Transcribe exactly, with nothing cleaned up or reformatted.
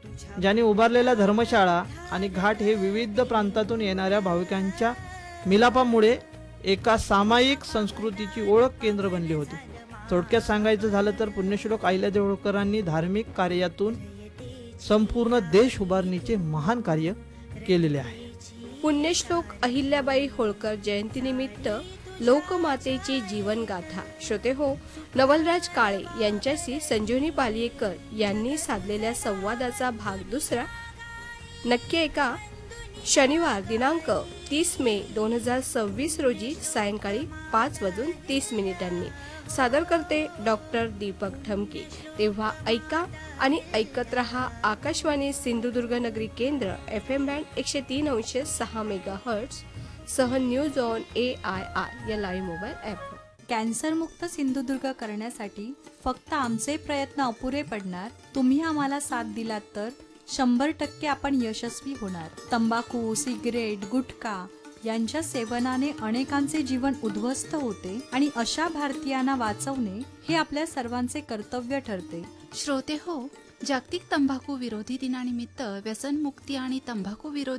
ज्यांनी उभारलेल्या धर्मशाळा आणि घाट हे विविध प्रांतातून येणाऱ्या भाविकांच्या मिलापामुळे एका सामायिक संस्कृतीची ओळख केंद्र बनले होते. थोडक्यात सांगायचं झालं तर पुण्यश्लोक अहिल्यादेवी होळकरांनी धार्मिक कार्यातून संपूर्ण देश उभारणीचे महान कार्य केलेले आहे. पुण्यश्लोक अहिल्याबाई होळकर जयंतीनिमित्त लोकमातेची जीवनगाथा. श्रोते हो, नवलराज काळे यांच्याशी संजीवनी पालियेकर यांनी साधलेल्या संवादाचा भाग दुसरा नक्की ऐका. शनिवार दिनांक तीस मे दोन हजार सव्वीस रोजी सायंकाळी पाच वाजून तीस मिनिटांनी. सादर करते डॉक्टर दीपक ठमके. तेव्हा ऐका आणि ऐकत रहा आकाशवाणी सिंधुदुर्ग नगरी केंद्र एफ एम बँड एकशे तीन अंश सहा मेगा हर्ट्स सह news on A I R या लाईव्ह मोबाईल ॲप. कॅन्सरमुक्त सिंधुदुर्ग करण्यासाठी फक्त आमचे प्रयत्न अपुरे पडणार. तुम्ही आम्हाला साथ दिलात तर शंभर टक्के आपण यशस्वी होणार. तंबाखू, सिगरेट, गुटखा यांच्या सेवनाने अनेकांचे जीवन उद्ध्वस्त होते आणि अशा भारतीयांना वाचवणे हे आपल्या सर्वांचे कर्तव्य ठरते. श्रोते हो, जागतिक तंबाखू विरोधी दिनानिमित्त व्यसनमुक्ती आणि तंबाखू विरोधी